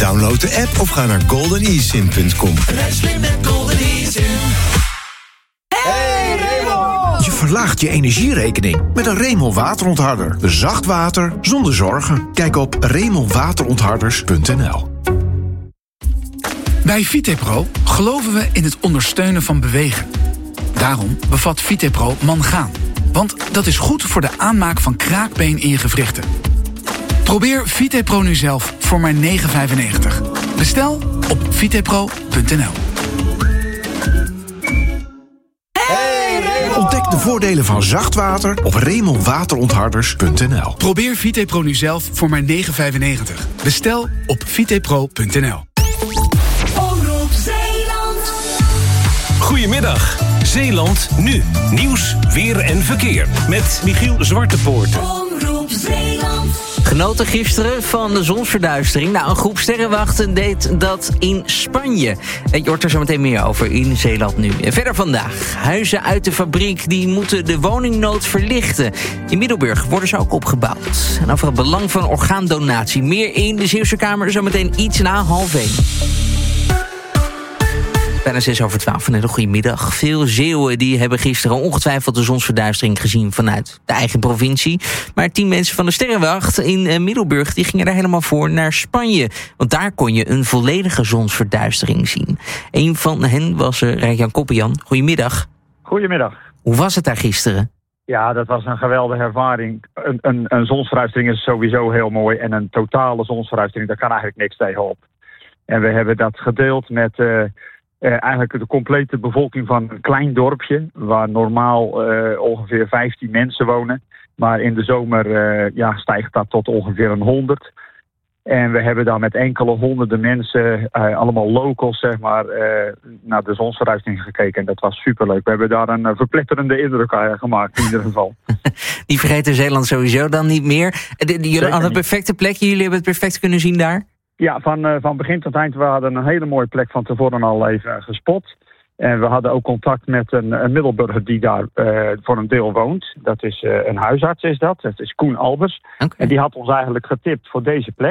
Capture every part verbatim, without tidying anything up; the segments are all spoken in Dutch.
Download de app of ga naar golden e sim punt com. Rij slim met Golden eSIM. Hey Raymond! Je verlaagt je energierekening met een Raymond waterontharder. Zacht water zonder zorgen. Kijk op raymond waterontharders punt n l. Bij Vitepro geloven we in het ondersteunen van bewegen. Daarom bevat Vitepro mangaan. Want dat is goed voor de aanmaak van kraakbeen in je gewrichten. Probeer Vitepro nu zelf voor maar negen vijfennegentig. Bestel op vitepro punt n l. Ontdek de voordelen van zacht water op raymond waterontharders punt n l. Probeer Vitepro nu zelf voor maar negen vijfennegentig. Bestel op vitepro punt n l. Omroep Zeeland. Goedemiddag, Zeeland nu. Nieuws, weer en verkeer. Met Michiel Zwartepoorten. Omroep Zeeland. Genoten gisteren van de zonsverduistering. Nou, een groep sterrenwachten deed dat in Spanje. En je hoort er zo meteen meer over in Zeeland nu. En verder vandaag. Huizen uit de fabriek die moeten de woningnood verlichten. In Middelburg worden ze ook opgebouwd. En over het belang van orgaandonatie. Meer in de Zeeuwse Kamer, zo meteen iets na half één. Bijna zes over twaalf. Een hele goede middag. Veel Zeeuwen die hebben gisteren ongetwijfeld de zonsverduistering gezien vanuit de eigen provincie. Maar tien mensen van de Sterrenwacht in Middelburg die gingen er helemaal voor naar Spanje. Want daar kon je een volledige zonsverduistering zien. Een van hen was Rijk-Jan Koppenjan. Goedemiddag. Goedemiddag. Hoe was het daar gisteren? Ja, dat was een geweldige ervaring. Een, een, een zonsverduistering is sowieso heel mooi. En een totale zonsverduistering, daar kan eigenlijk niks tegenop. En we hebben dat gedeeld met Uh, Uh, eigenlijk de complete bevolking van een klein dorpje, waar normaal uh, ongeveer vijftien mensen wonen. Maar in de zomer uh, ja, stijgt dat tot ongeveer een honderd. En we hebben daar met enkele honderden mensen, uh, allemaal locals, zeg maar, uh, naar de zonsverduistering gekeken. En dat was superleuk. We hebben daar een uh, verpletterende indruk aan gemaakt, in ieder geval. Die vergeten Zeeland sowieso dan niet meer. Jullie hadden een perfecte plekje, jullie hebben het perfect kunnen zien daar? Ja, van, uh, van begin tot eind. We hadden een hele mooie plek van tevoren al even gespot. En we hadden ook contact met een, een Middelburger die daar uh, voor een deel woont. Dat is uh, een huisarts is dat. Dat is Koen Albers. Okay. En die had ons eigenlijk getipt voor deze plek.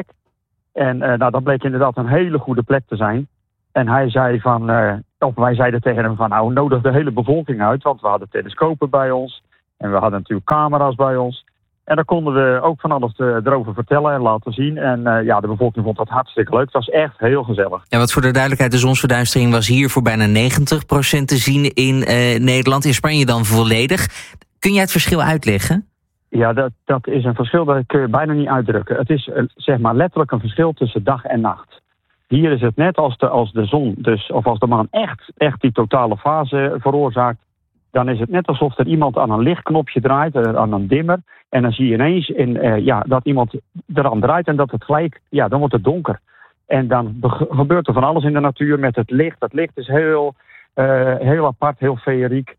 En uh, nou, dat bleek inderdaad een hele goede plek te zijn. En hij zei van, uh, of wij zeiden tegen hem van, nou, nodig de hele bevolking uit. Want we hadden telescopen bij ons. En we hadden natuurlijk camera's bij ons. En daar konden we ook van alles uh, erover vertellen en laten zien. En uh, ja, de bevolking vond dat hartstikke leuk. Het was echt heel gezellig. Ja, wat voor de duidelijkheid, de zonsverduistering was hier voor bijna negentig procent te zien in uh, Nederland. In Spanje dan volledig. Kun jij het verschil uitleggen? Ja, dat, dat is een verschil dat kun je bijna niet uitdrukken. Het is uh, zeg maar letterlijk een verschil tussen dag en nacht. Hier is het net als de, als de zon, dus, of als de maan echt, echt die totale fase veroorzaakt. Dan is het net alsof er iemand aan een lichtknopje draait, aan een dimmer. En dan zie je ineens in, uh, ja, dat iemand eraan draait en dat het gelijk, ja, dan wordt het donker. En dan be- gebeurt er van alles in de natuur met het licht. Dat licht is heel, uh, heel apart, heel feeriek.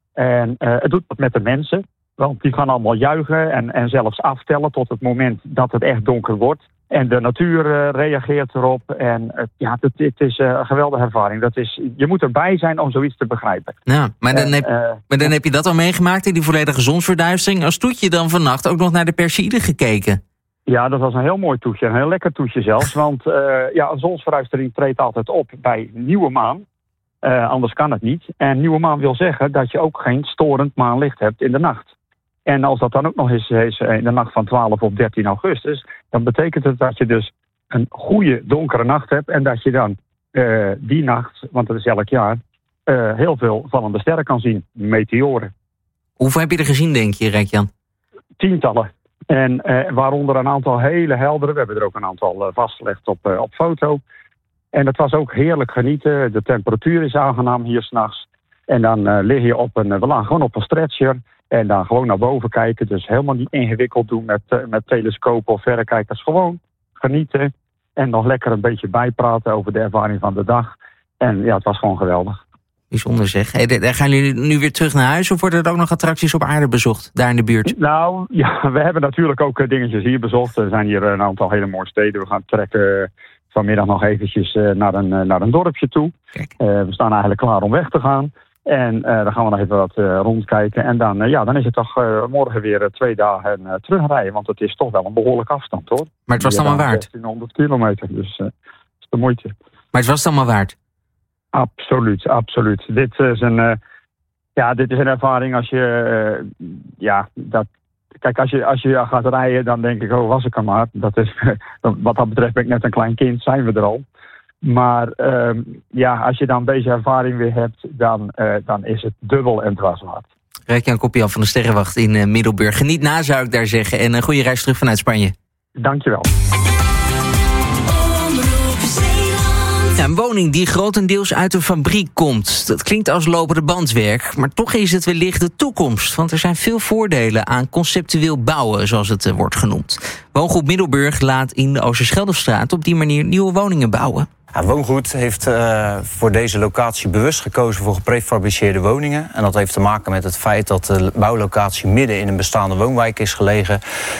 En uh, het doet wat met de mensen. Want die gaan allemaal juichen en, en zelfs aftellen tot het moment dat het echt donker wordt. En de natuur uh, reageert erop. En uh, ja, het, het is uh, een geweldige ervaring. Dat is, je moet erbij zijn om zoiets te begrijpen. Ja, maar dan, en, heb, uh, maar dan heb je dat al meegemaakt in die volledige zonsverduistering. Als toetje dan vannacht ook nog naar de Perseïde gekeken. Ja, dat was een heel mooi toetje. Een heel lekker toetje zelfs. Want uh, ja, een zonsverduistering treedt altijd op bij nieuwe maan. Uh, anders kan het niet. En nieuwe maan wil zeggen dat je ook geen storend maanlicht hebt in de nacht. En als dat dan ook nog eens is in de nacht van twaalf op dertien augustus... dan betekent het dat je dus een goede donkere nacht hebt... en dat je dan uh, die nacht, want dat is elk jaar... Uh, heel veel vallende sterren kan zien, meteoren. Hoeveel heb je er gezien, denk je, Rijk-Jan? Tientallen. En uh, waaronder een aantal hele heldere... we hebben er ook een aantal uh, vastgelegd op, uh, op foto. En het was ook heerlijk genieten. De temperatuur is aangenaam hier 's nachts. En dan uh, lig je op een... we lagen gewoon op een stretcher... En dan gewoon naar boven kijken. Dus helemaal niet ingewikkeld doen met, uh, met telescopen of verrekijkers. Gewoon genieten. En nog lekker een beetje bijpraten over de ervaring van de dag. En ja, het was gewoon geweldig. Bijzonder zeg. Hey, daar gaan jullie nu weer terug naar huis? Of worden er ook nog attracties op aarde bezocht? Daar in de buurt? Nou, ja, we hebben natuurlijk ook uh, dingetjes hier bezocht. Er zijn hier een aantal hele mooie steden. We gaan trekken uh, vanmiddag nog eventjes uh, naar, een, uh, naar een dorpje toe. Uh, we staan eigenlijk klaar om weg te gaan. En uh, dan gaan we nog even wat uh, rondkijken. En dan, uh, ja, dan is het toch uh, morgen weer uh, twee dagen uh, terugrijden. Want het is toch wel een behoorlijke afstand, hoor. Maar het was dan wel waard? zestienhonderd kilometer. Dus uh, de moeite. Maar het was het allemaal waard? Absoluut, absoluut. Dit is een, uh, ja, dit is een ervaring als je... Uh, ja, dat, kijk, als je, als je gaat rijden, dan denk ik, oh, was ik er maar. Dat is, wat dat betreft ben ik net een klein kind, zijn we er al. Maar uh, ja, als je dan deze ervaring weer hebt, dan, uh, dan is het dubbel en dwars waard. Rijk Jan Koppian van de Sterrenwacht in uh, Middelburg. Geniet na, zou ik daar zeggen. En een goede reis terug vanuit Spanje. Dankjewel. Ja, een woning die grotendeels uit een fabriek komt. Dat klinkt als lopende bandwerk, maar toch is het wellicht de toekomst. Want er zijn veel voordelen aan conceptueel bouwen, zoals het uh, wordt genoemd. Woongroep Middelburg laat in de Oosterscheldestraat op die manier nieuwe woningen bouwen. Ja, Woongoed heeft uh, voor deze locatie bewust gekozen voor geprefabriceerde woningen. En dat heeft te maken met het feit dat de bouwlocatie midden in een bestaande woonwijk is gelegen.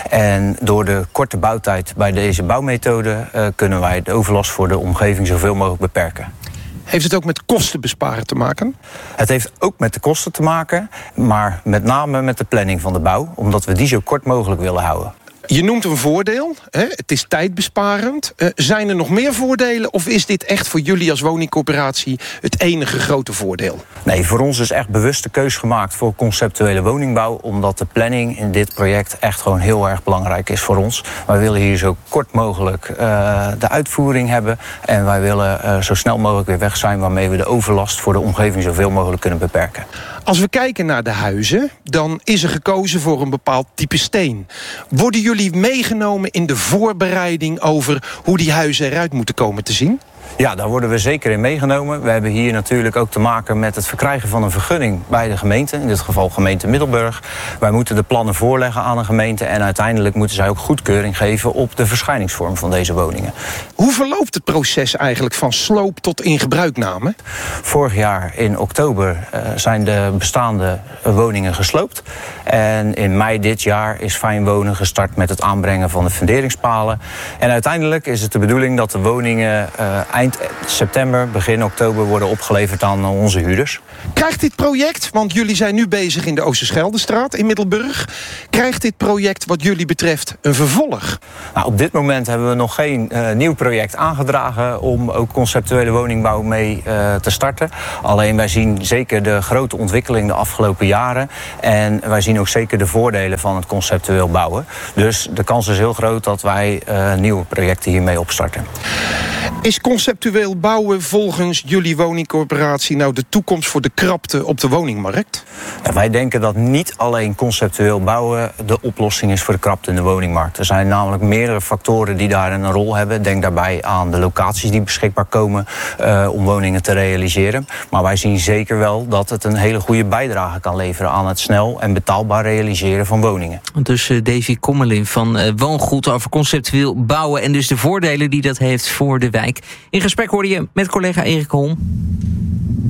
En door de korte bouwtijd bij deze bouwmethode uh, kunnen wij de overlast voor de omgeving zoveel mogelijk beperken. Heeft het ook met kosten besparen te maken? Het heeft ook met de kosten te maken, maar met name met de planning van de bouw, omdat we die zo kort mogelijk willen houden. Je noemt een voordeel, hè? Het is tijdbesparend. Uh, zijn er nog meer voordelen of is dit echt voor jullie als woningcorporatie het enige grote voordeel? Nee, voor ons is echt bewust de keus gemaakt voor conceptuele woningbouw, omdat de planning in dit project echt gewoon heel erg belangrijk is voor ons. Wij willen hier zo kort mogelijk uh, de uitvoering hebben en wij willen uh, zo snel mogelijk weer weg zijn, waarmee we de overlast voor de omgeving zoveel mogelijk kunnen beperken. Als we kijken naar de huizen, dan is er gekozen voor een bepaald type steen. Worden jullie meegenomen in de voorbereiding over hoe die huizen eruit moeten komen te zien? Ja, daar worden we zeker in meegenomen. We hebben hier natuurlijk ook te maken met het verkrijgen van een vergunning bij de gemeente. In dit geval gemeente Middelburg. Wij moeten de plannen voorleggen aan een gemeente en uiteindelijk moeten zij ook goedkeuring geven op de verschijningsvorm van deze woningen. Hoe verloopt het proces eigenlijk van sloop tot in gebruikname? Vorig jaar in oktober uh, zijn de bestaande woningen gesloopt. En in mei dit jaar is Fijn Wonen gestart met het aanbrengen van de funderingspalen. En uiteindelijk is het de bedoeling dat de woningen uh, eind september, begin oktober worden opgeleverd aan onze huurders. Krijgt dit project, want jullie zijn nu bezig in de Oosterscheldestraat in Middelburg, krijgt dit project wat jullie betreft een vervolg? Nou, op dit moment hebben we nog geen uh, nieuw project aangedragen om ook conceptuele woningbouw mee uh, te starten. Alleen wij zien zeker de grote ontwikkeling de afgelopen jaren en wij zien ook zeker de voordelen van het conceptueel bouwen. Dus de kans is heel groot dat wij uh, nieuwe projecten hiermee opstarten. Is conceptueel bouwen volgens jullie woningcorporatie nou de toekomst voor de krapte op de woningmarkt? Ja, wij denken dat niet alleen conceptueel bouwen de oplossing is voor de krapte in de woningmarkt. Er zijn namelijk meerdere factoren die daar een rol hebben. Denk daarbij aan de locaties die beschikbaar komen uh, om woningen te realiseren. Maar wij zien zeker wel dat het een hele goede bijdrage kan leveren aan het snel en betaalbaar realiseren van woningen. Dus uh, Davy Kommelin van uh, Woongoed over conceptueel bouwen en dus de voordelen die dat heeft voor de wijk. In gesprek hoorde je met collega Erik Holm.